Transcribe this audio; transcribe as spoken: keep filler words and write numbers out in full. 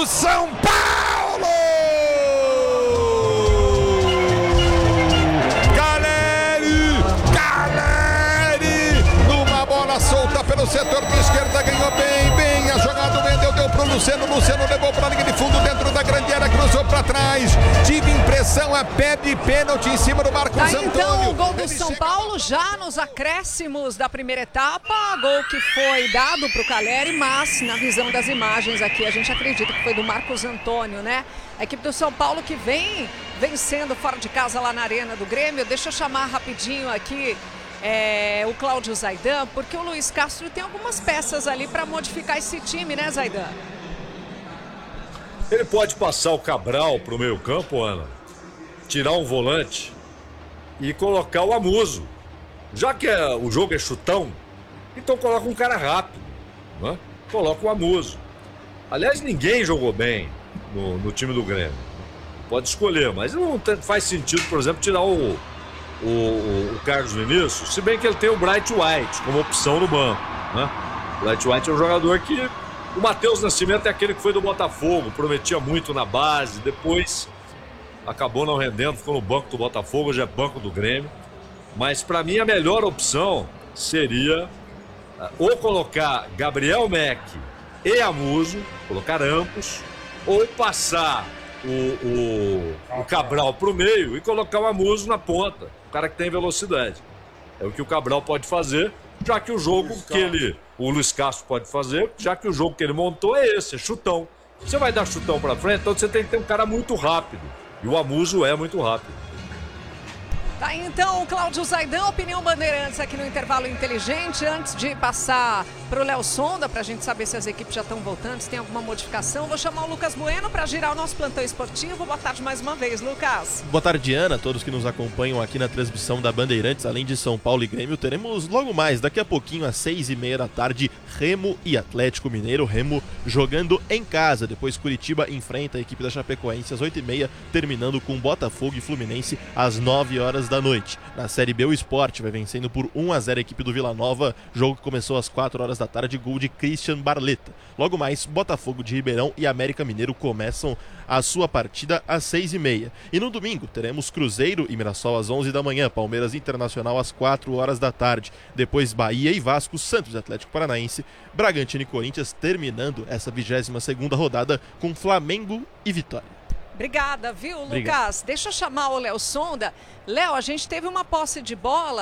do São Paulo! Caleri! Caleri! Numa bola solta pelo setor de esquerda, ganhou bem, bem a jogada, vendeu, deu pro Luciano, Luciano levou pra linha de fundo dentro da grande área, cruzou pra trás, tive impressão, a pede pênalti em cima do Marcos tá, Antônio. Então o gol do Ele São chega... Paulo já nos acréscimos da primeira etapa, gol que foi dado pro Caleri, mas na visão das imagens aqui a gente acredita que foi do Marcos Antônio, né? A equipe do São Paulo que vem vencendo fora de casa lá na Arena do Grêmio. Deixa eu chamar rapidinho aqui É, o Cláudio Zaidan, porque o Luiz Castro tem algumas peças ali para modificar esse time, né, Zaidan? Ele pode passar o Cabral para o meio campo, Ana, tirar um volante e colocar o Amuso. Já que é, o jogo é chutão, então coloca um cara rápido, né? Coloca o Amuso. Aliás, ninguém jogou bem no, no time do Grêmio. Pode escolher, mas não tem, faz sentido, por exemplo, tirar o O, o, o Carlos Vinícius, se bem que ele tem o Bright White como opção no banco, né? O Bright White é um jogador que... O Matheus Nascimento é aquele que foi do Botafogo, prometia muito na base, depois acabou não rendendo, ficou no banco do Botafogo, hoje é banco do Grêmio. Mas para mim a melhor opção seria uh, ou colocar Gabriel Mack e Amuso, colocar ambos, ou passar o, o, o Cabral para o meio e colocar o Amuso na ponta, o cara que tem velocidade. É o que o Cabral pode fazer, já que o jogo que ele, o Luiz Castro pode fazer, já que o jogo que ele montou é esse, é chutão. Você vai dar chutão para frente, então você tem que ter um cara muito rápido, e o Amuso é muito rápido. Tá, então, Cláudio Zaidan, opinião Bandeirantes aqui no Intervalo Inteligente. Antes de passar para o Léo Sonda, para a gente saber se as equipes já estão voltando, se tem alguma modificação, vou chamar o Lucas Bueno para girar o nosso plantão esportivo. Boa tarde mais uma vez, Lucas. Boa tarde, Ana, todos que nos acompanham aqui na transmissão da Bandeirantes. Além de São Paulo e Grêmio, teremos logo mais, daqui a pouquinho, às seis e meia da tarde, Remo e Atlético Mineiro. Remo jogando em casa, depois Curitiba enfrenta a equipe da Chapecoense às oito e meia, terminando com Botafogo e Fluminense às nove horas da noite. Na Série B, o Sport vai vencendo por um a zero a equipe do Vila Nova, jogo que começou às quatro horas da tarde, gol de Christian Barletta. Logo mais, Botafogo de Ribeirão e América Mineiro começam a sua partida às seis e meia. E no domingo, teremos Cruzeiro e Mirassol às onze da manhã, Palmeiras Internacional às quatro horas da tarde, depois Bahia e Vasco, Santos e Atlético Paranaense, Bragantino e Corinthians, terminando essa vigésima segunda rodada com Flamengo e Vitória. Obrigada, viu, Lucas? Obrigado. Deixa eu chamar o Léo Sonda. Léo, a gente teve uma posse de bola